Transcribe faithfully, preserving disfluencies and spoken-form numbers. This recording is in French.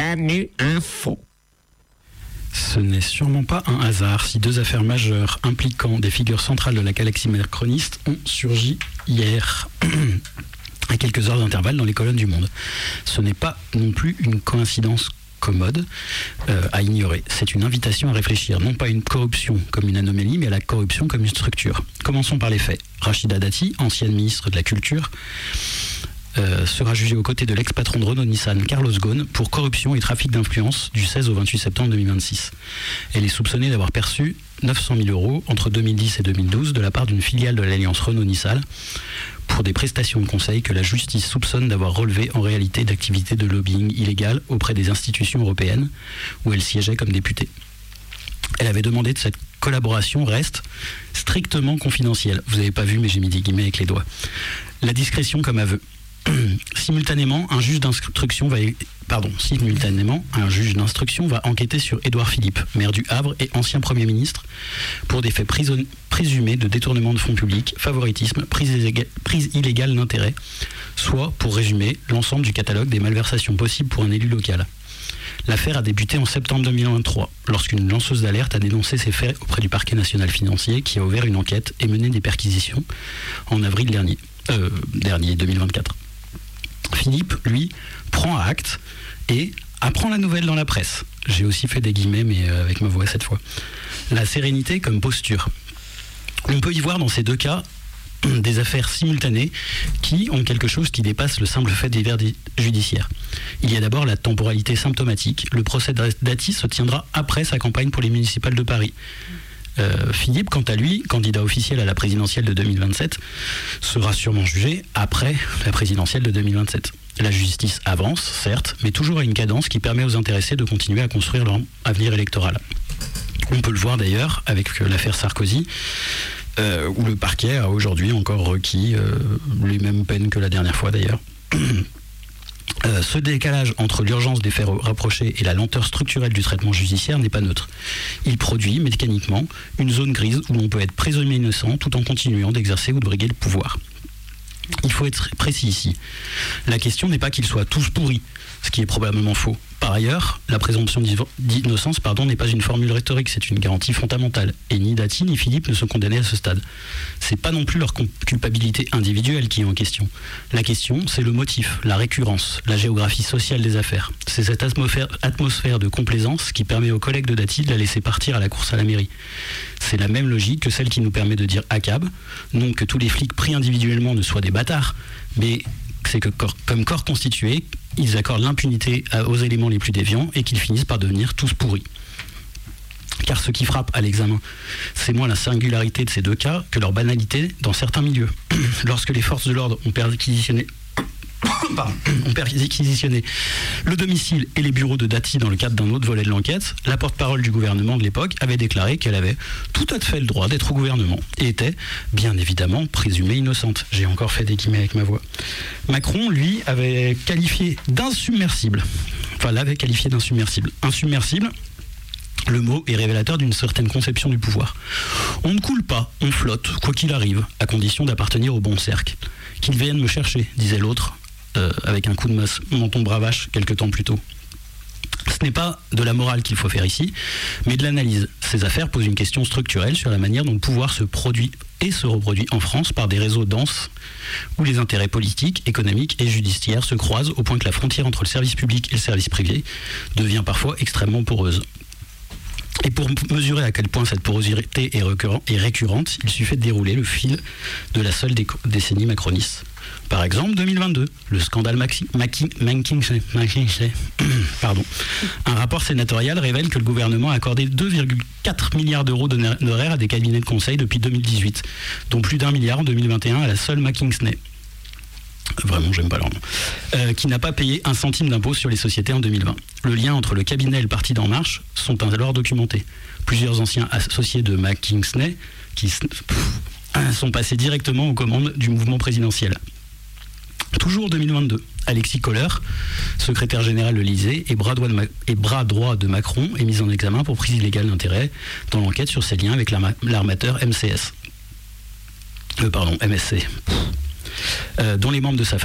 Manu Info. Ce n'est sûrement pas un hasard si deux affaires majeures impliquant des figures centrales de la galaxie macroniste ont surgi hier, à quelques heures d'intervalle dans les colonnes du Monde. Ce n'est pas non plus une coïncidence commode euh, à ignorer. C'est une invitation à réfléchir, non pas une corruption comme une anomalie, mais à la corruption comme une structure. Commençons par les faits. Rachida Dati, ancienne ministre de la Culture, Euh, sera jugé aux côtés de l'ex-patron de Renault-Nissan, Carlos Ghosn, pour corruption et trafic d'influence du seize au vingt-huit septembre deux mille vingt-six. Elle est soupçonnée d'avoir perçu neuf cent mille euros entre deux mille dix et deux mille douze de la part d'une filiale de l'alliance Renault-Nissan pour des prestations de conseil que la justice soupçonne d'avoir relevées en réalité d'activités de lobbying illégales auprès des institutions européennes où elle siégeait comme députée. Elle avait demandé que cette collaboration reste strictement confidentielle. Vous n'avez pas vu, mais j'ai mis des guillemets avec les doigts. La discrétion comme aveu. Simultanément, un juge d'instruction va, pardon, simultanément, un juge d'instruction va enquêter sur Édouard Philippe, maire du Havre et ancien Premier ministre, pour des faits prison- présumés de détournement de fonds publics, favoritisme, prise, éga- prise illégale d'intérêt, soit, pour résumer, l'ensemble du catalogue des malversations possibles pour un élu local. L'affaire a débuté en septembre deux mille vingt-trois, lorsqu'une lanceuse d'alerte a dénoncé ces faits auprès du parquet national financier qui a ouvert une enquête et mené des perquisitions en avril dernier, euh, dernier deux mille vingt-quatre. Philippe, lui, prend acte et apprend la nouvelle dans la presse. J'ai aussi fait des guillemets, mais avec ma voix cette fois. La sérénité comme posture. On peut y voir dans ces deux cas des affaires simultanées qui ont quelque chose qui dépasse le simple fait divers judiciaire. Il y a d'abord la temporalité symptomatique. Le procès Dati se tiendra après sa campagne pour les municipales de Paris. Euh, Philippe, quant à lui, candidat officiel à la présidentielle de deux mille vingt-sept, sera sûrement jugé après la présidentielle de deux mille vingt-sept. La justice avance, certes, mais toujours à une cadence qui permet aux intéressés de continuer à construire leur avenir électoral. On peut le voir d'ailleurs avec l'affaire Sarkozy, euh, où le parquet a aujourd'hui encore requis euh, les mêmes peines que la dernière fois d'ailleurs. Euh, ce décalage entre l'urgence des faits rapprochés et la lenteur structurelle du traitement judiciaire n'est pas neutre. Il produit mécaniquement une zone grise où l'on peut être présumé innocent tout en continuant d'exercer ou de briguer le pouvoir. Il faut être précis ici. La question n'est pas qu'ils soient tous pourris, ce qui est probablement faux. Par ailleurs, la présomption d'innocence pardon, n'est pas une formule rhétorique, c'est une garantie fondamentale. Et ni Dati ni Philippe ne sont condamnés à ce stade. C'est pas non plus leur culpabilité individuelle qui est en question. La question, c'est le motif, la récurrence, la géographie sociale des affaires. C'est cette atmosphère, atmosphère de complaisance qui permet aux collègues de Dati de la laisser partir à la course à la mairie. C'est la même logique que celle qui nous permet de dire A C A B, non que tous les flics pris individuellement ne soient des bâtards, mais c'est que corps, comme corps constitué, ils accordent l'impunité aux éléments les plus déviants et qu'ils finissent par devenir tous pourris. Car ce qui frappe à l'examen, c'est moins la singularité de ces deux cas que leur banalité dans certains milieux. Lorsque les forces de l'ordre ont perquisitionné Pardon, ont perquisitionné le domicile et les bureaux de Dati dans le cadre d'un autre volet de l'enquête, la porte-parole du gouvernement de l'époque avait déclaré qu'elle avait tout à fait le droit d'être au gouvernement et était, bien évidemment, présumée innocente. J'ai encore fait des guillemets avec ma voix. Macron, lui, avait qualifié d'insubmersible. Enfin, l'avait qualifié d'insubmersible. Insubmersible, le mot est révélateur d'une certaine conception du pouvoir. On ne coule pas, on flotte, quoi qu'il arrive, à condition d'appartenir au bon cercle. Qu'ils viennent me chercher, disait l'autre, euh, avec un coup de masse, menton bravache, quelque temps plus tôt. Ce n'est pas de la morale qu'il faut faire ici, mais de l'analyse. Ces affaires posent une question structurelle sur la manière dont le pouvoir se produit et se reproduit en France par des réseaux denses où les intérêts politiques, économiques et judiciaires se croisent au point que la frontière entre le service public et le service privé devient parfois extrêmement poreuse. Et pour mesurer à quel point cette porosité est récurrente, il suffit de dérouler le fil de la seule décennie macroniste. Par exemple, deux mille vingt-deux, le scandale McKinsey. Pardon. Un rapport sénatorial révèle que le gouvernement a accordé deux virgule quatre milliards d'euros d'honoraires à des cabinets de conseil depuis deux mille dix-huit, dont plus d'un milliard en deux mille vingt et un à la seule McKinsey. Vraiment, j'aime pas leur nom. Euh, qui n'a pas payé un centime d'impôt sur les sociétés en deux mille vingt. Le lien entre le cabinet et le parti d'En Marche sont alors documentés. Plusieurs anciens associés de McKinsey qui pff, sont passés directement aux commandes du mouvement présidentiel. Toujours deux mille vingt-deux, Alexis Kohler, secrétaire général de l'Élysée et bras droit de, Ma- et bras droit de Macron, est mis en examen pour prise illégale d'intérêt dans l'enquête sur ses liens avec l'arma- l'armateur M C S. Euh, pardon, M S C. Euh, dont les membres de sa